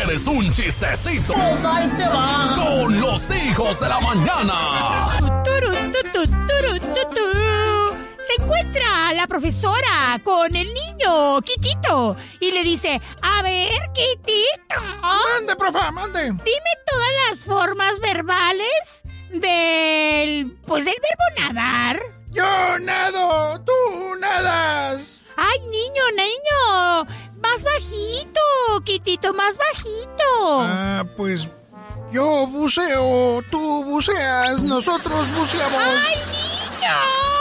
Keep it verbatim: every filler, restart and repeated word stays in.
¿Quieres un chistecito? Pues ahí te va. Con los hijos de la mañana. Turu, tu, tu, turu, tu, tu. Se encuentra la profesora con el niño, Kitito, y le dice, a ver, Kitito. Mande, profa, mande. Dime todas las formas verbales del, pues del verbo nadar. Yo nado, tú nadas. Ay, niño, niño, más bajito, Kitito, más bajito. Ah, pues yo buceo, tú buceas, nosotros buceamos. Ay, niño.